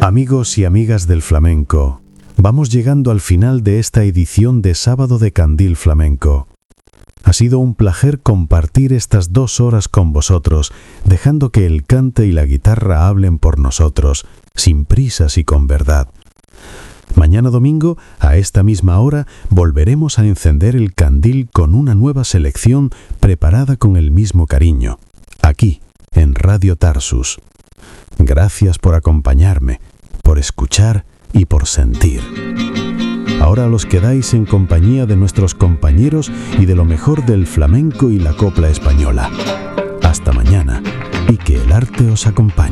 Amigos y amigas del flamenco, vamos llegando al final de esta edición de Sábado de Candil Flamenco. Ha sido un placer compartir estas 2 horas con vosotros, dejando que el cante y la guitarra hablen por nosotros, sin prisas y con verdad. Mañana domingo, a esta misma hora, volveremos a encender el candil con una nueva selección preparada con el mismo cariño, aquí, en Radio Tarsus. Gracias por acompañarme, por escuchar y por sentir. Ahora os quedáis en compañía de nuestros compañeros y de lo mejor del flamenco y la copla española. Hasta mañana, y que el arte os acompañe.